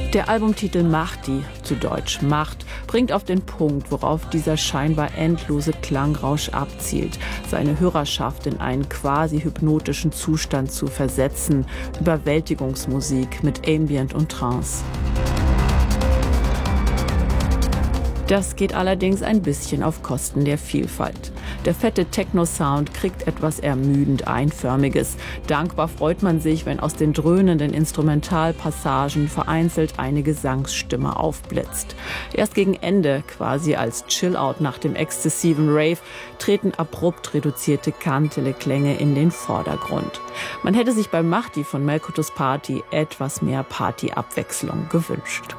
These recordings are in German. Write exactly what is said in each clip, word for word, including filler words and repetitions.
Der Albumtitel Mahdi, zu Deutsch Macht, bringt auf den Punkt, worauf dieser scheinbar endlose Klangrausch abzielt, seine Hörerschaft in einen quasi hypnotischen Zustand zu versetzen, Überwältigungsmusik mit Ambient und Trance. Das geht allerdings ein bisschen auf Kosten der Vielfalt. Der fette Techno-Sound kriegt etwas ermüdend Einförmiges. Dankbar freut man sich, wenn aus den dröhnenden Instrumentalpassagen vereinzelt eine Gesangsstimme aufblitzt. Erst gegen Ende, quasi als Chill-Out nach dem exzessiven Rave, treten abrupt reduzierte Kantele-Klänge in den Vordergrund. Man hätte sich bei Mahdi von Melkutus Party etwas mehr Partyabwechslung gewünscht.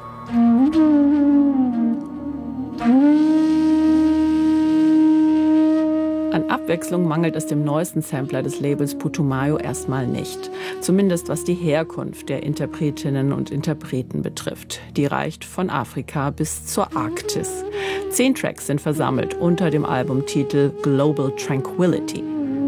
An Abwechslung mangelt es dem neuesten Sampler des Labels Putumayo erstmal nicht. Zumindest was die Herkunft der Interpretinnen und Interpreten betrifft. Die reicht von Afrika bis zur Arktis. Zehn Tracks sind versammelt unter dem Albumtitel Global Tranquility.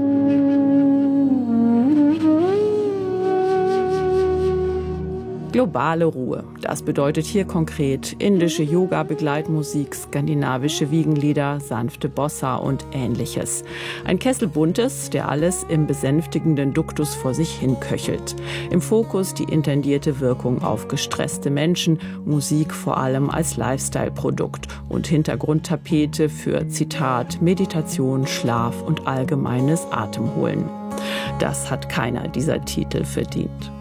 Globale Ruhe. Das bedeutet hier konkret indische Yoga-Begleitmusik, skandinavische Wiegenlieder, sanfte Bossa und Ähnliches. Ein Kessel Buntes, der alles im besänftigenden Duktus vor sich hin köchelt. Im Fokus die intendierte Wirkung auf gestresste Menschen, Musik vor allem als Lifestyle-Produkt und Hintergrundtapete für, Zitat, Meditation, Schlaf und allgemeines Atemholen. Das hat keiner dieser Titel verdient.